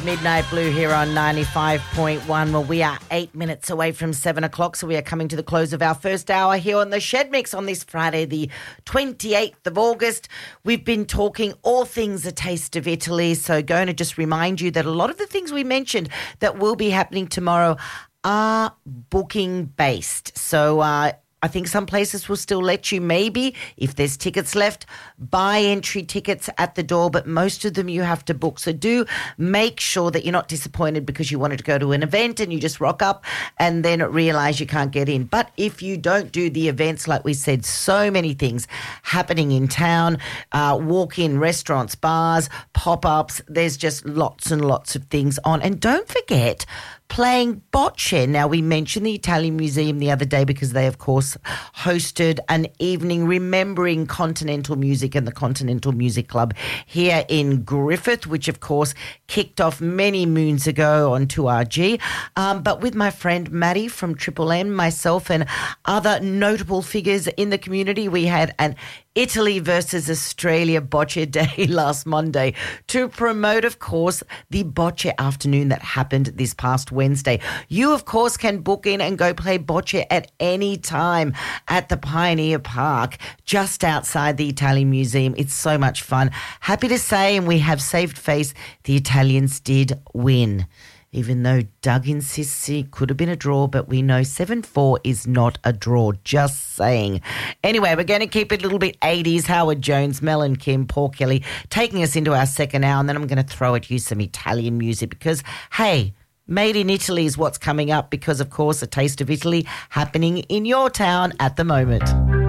Midnight Blue here on 95.1. Well, we are 8 minutes away from 7 o'clock, so we are coming to the close of our first hour here on the Shed Mix on this Friday, the 28th of August. We've been talking all things A Taste of Italy, so going to just remind you that a lot of the things we mentioned that will be happening tomorrow are booking-based. So, I think some places will still let you, maybe, if there's tickets left, buy entry tickets at the door, but most of them you have to book. So do make sure that you're not disappointed because you wanted to go to an event and you just rock up and then realise you can't get in. But if you don't do the events, like we said, so many things happening in town, walk-in restaurants, bars, pop-ups, there's just lots and lots of things on. And don't forget, playing bocce. Now, we mentioned the Italian Museum the other day because they, of course, hosted an evening remembering continental music and the Continental Music Club here in Griffith, which, of course, kicked off many moons ago on 2RG. But with my friend Maddie from Triple M, myself and other notable figures in the community, we had an Italy versus Australia bocce day last Monday to promote, of course, the bocce afternoon that happened this past Wednesday. You, of course, can book in and go play bocce at any time at the Pioneer Park just outside the Italian Museum. It's so much fun. Happy to say, and we have saved face, the Italians did win. Even though Doug insists it could have been a draw, but we know 7-4 is not a draw, just saying. Anyway, we're going to keep it a little bit 80s. Howard Jones, Mel and Kim, Paul Kelly, taking us into our second hour, and then I'm going to throw at you some Italian music because, hey, Made in Italy is what's coming up because, of course, A Taste of Italy happening in your town at the moment.